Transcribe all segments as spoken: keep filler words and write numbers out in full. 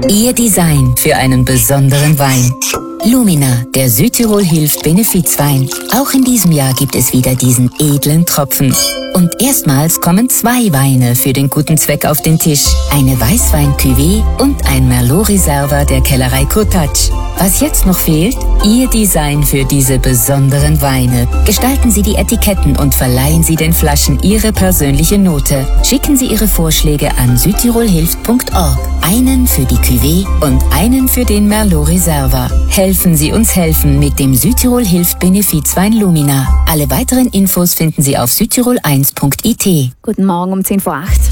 Ihr Design für einen besonderen Wein. Lumina, der Südtirol hilft Benefizwein. Auch in diesem Jahr gibt es wieder diesen edlen Tropfen. Und erstmals kommen zwei Weine für den guten Zweck auf den Tisch. Eine Weißwein-Cuvée und ein Merlot Reserva der Kellerei Kurtatsch. Was jetzt noch fehlt? Ihr Design für diese besonderen Weine. Gestalten Sie die Etiketten und verleihen Sie den Flaschen Ihre persönliche Note. Schicken Sie Ihre Vorschläge an südtirolhilft punkt org. Einen für die Cuvée und einen für den Merlot Reserva. Helfen Sie uns helfen mit dem Südtirol hilft Benefizwein Lumina. Alle weiteren Infos finden Sie auf südtirol eins punkt i t. Guten Morgen um zehn vor acht.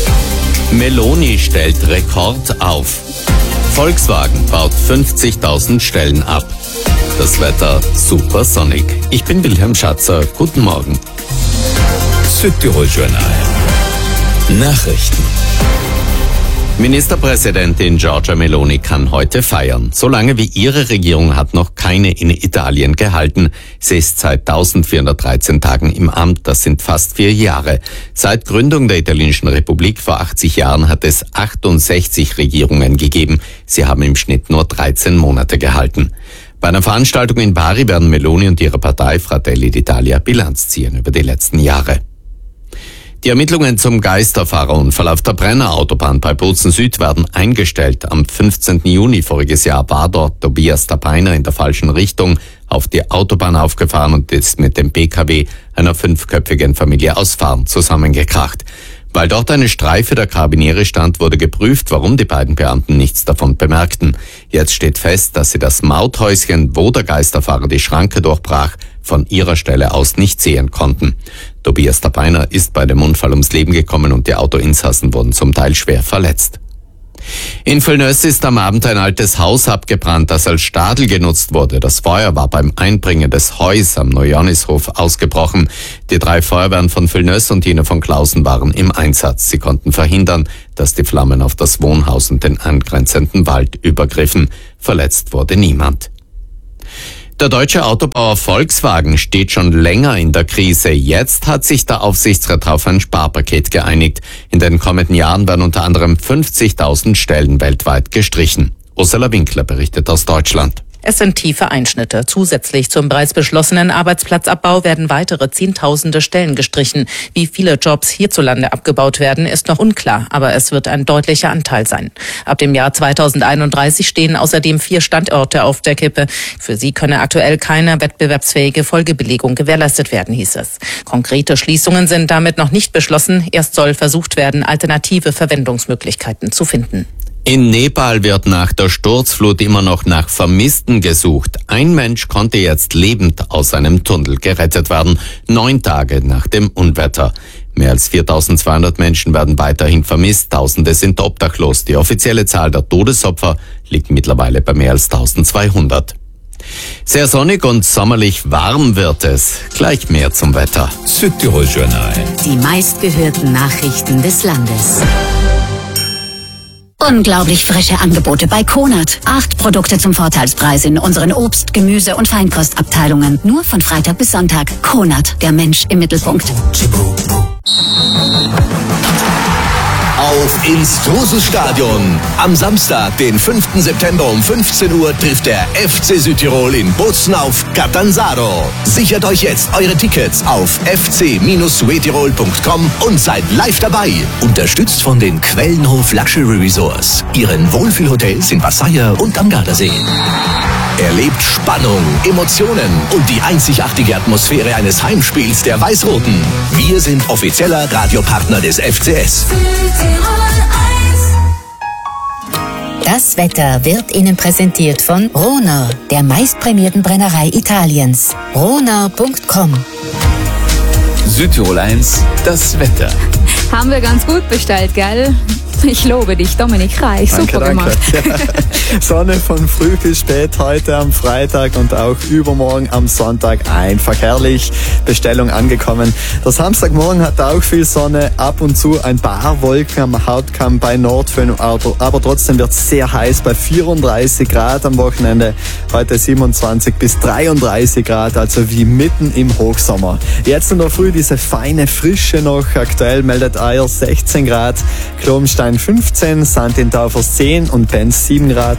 Meloni stellt Rekord auf. Volkswagen baut fünfzigtausend Stellen ab. Das Wetter super sonnig. Ich bin Wilhelm Schatzer. Guten Morgen. Südtirol Journal. Nachrichten. Ministerpräsidentin Giorgia Meloni kann heute feiern. So lange wie ihre Regierung hat noch keine in Italien gehalten. Sie ist seit eintausendvierhundertdreizehn Tagen im Amt, das sind fast vier Jahre. Seit Gründung der italienischen Republik vor achtzig Jahren hat es achtundsechzig Regierungen gegeben. Sie haben im Schnitt nur dreizehn Monate gehalten. Bei einer Veranstaltung in Bari werden Meloni und ihre Partei Fratelli d'Italia Bilanz ziehen über die letzten Jahre. Die Ermittlungen zum Geisterfahrerunfall auf der Brenner Autobahn bei Bozen Süd werden eingestellt. Am fünfzehnten Juni voriges Jahr war dort Tobias Tapeiner in der falschen Richtung auf die Autobahn aufgefahren und ist mit dem P K W einer fünfköpfigen Familie aus Farn zusammengekracht. Weil dort eine Streife der Karabiniere stand, wurde geprüft, warum die beiden Beamten nichts davon bemerkten. Jetzt steht fest, dass sie das Mauthäuschen, wo der Geisterfahrer die Schranke durchbrach, von ihrer Stelle aus nicht sehen konnten. Tobias Tapeiner ist bei dem Unfall ums Leben gekommen und die Autoinsassen wurden zum Teil schwer verletzt. In Völlnöss ist am Abend ein altes Haus abgebrannt, das als Stadel genutzt wurde. Das Feuer war beim Einbringen des Heus am Neujonishof ausgebrochen. Die drei Feuerwehren von Völlnöss und jene von Klausen waren im Einsatz. Sie konnten verhindern, dass die Flammen auf das Wohnhaus und den angrenzenden Wald übergriffen. Verletzt wurde niemand. Der deutsche Autobauer Volkswagen steht schon länger in der Krise. Jetzt hat sich der Aufsichtsrat auf ein Sparpaket geeinigt. In den kommenden Jahren werden unter anderem fünfzigtausend Stellen weltweit gestrichen. Ursula Winkler berichtet aus Deutschland. Es sind tiefe Einschnitte. Zusätzlich zum bereits beschlossenen Arbeitsplatzabbau werden weitere Zehntausende Stellen gestrichen. Wie viele Jobs hierzulande abgebaut werden, ist noch unklar, aber es wird ein deutlicher Anteil sein. Ab dem Jahr zweitausendeinunddreißig stehen außerdem vier Standorte auf der Kippe. Für sie könne aktuell keine wettbewerbsfähige Folgebelegung gewährleistet werden, hieß es. Konkrete Schließungen sind damit noch nicht beschlossen. Erst soll versucht werden, alternative Verwendungsmöglichkeiten zu finden. In Nepal wird nach der Sturzflut immer noch nach Vermissten gesucht. Ein Mensch konnte jetzt lebend aus einem Tunnel gerettet werden, neun Tage nach dem Unwetter. Mehr als viertausendzweihundert Menschen werden weiterhin vermisst, Tausende sind obdachlos. Die offizielle Zahl der Todesopfer liegt mittlerweile bei mehr als eintausendzweihundert. Sehr sonnig und sommerlich warm wird es. Gleich mehr zum Wetter. Südtirol Journal. Die meistgehörten Nachrichten des Landes. Unglaublich frische Angebote bei Konert. Acht Produkte zum Vorteilspreis in unseren Obst-, Gemüse- und Feinkostabteilungen. Nur von Freitag bis Sonntag. Konert, der Mensch im Mittelpunkt. Auf ins Trosustadion. Am Samstag, den fünften September um fünfzehn Uhr trifft der F C Südtirol in Bozen auf Catanzaro. Sichert euch jetzt eure Tickets auf f c Südtirol punkt com und seid live dabei. Unterstützt von den Quellenhof Luxury Resorts, ihren Wohlfühlhotels in Wasseyer und am Gardasee. Erlebt Spannung, Emotionen und die einzigartige Atmosphäre eines Heimspiels der Weiß-Roten. Wir sind offizieller Radiopartner des F C S. Das Wetter wird Ihnen präsentiert von Rohner, der meistprämierten Brennerei Italiens. rohner punkt com. Südtirol eins, das Wetter. Haben wir ganz gut bestellt, gell? Ich lobe dich, Dominik Reich. Danke, super gemacht. danke. Ja. Sonne von früh bis spät heute am Freitag und auch übermorgen am Sonntag. Einfach herrlich. Bestellung angekommen. Der Samstagmorgen hat auch viel Sonne, ab und zu ein paar Wolken am Hauptkamm bei Nordföhn, aber trotzdem wird es sehr heiß bei vierunddreißig Grad am Wochenende. Heute siebenundzwanzig bis dreiunddreißig Grad, also wie mitten im Hochsommer. Jetzt in der Früh diese feine Frische noch. Aktuell meldet Eier sechzehn Grad, Klomstein Niederrhein fünfzehn, Sankt in Taufers zehn und Benz sieben Grad.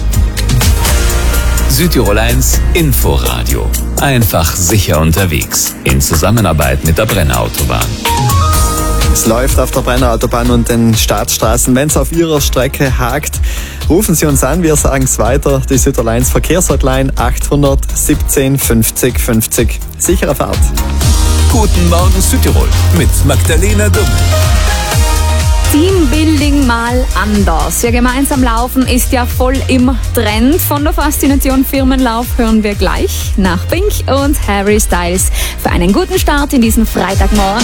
Südtirol eins Inforadio. Einfach sicher unterwegs. In Zusammenarbeit mit der Brennerautobahn. Es läuft auf der Brennerautobahn und den Staatsstraßen. Wenn es auf Ihrer Strecke hakt, rufen Sie uns an. Wir sagen es weiter. Die Südtirol eins Verkehrshotline acht siebzehn fünfzig fünfzig. Sichere Fahrt. Guten Morgen Südtirol mit Magdalena Dumm. Teambuilding mal anders. Ja, gemeinsam laufen ist ja voll im Trend. Von der Faszination Firmenlauf hören wir gleich nach Pink und Harry Styles für einen guten Start in diesen Freitagmorgen.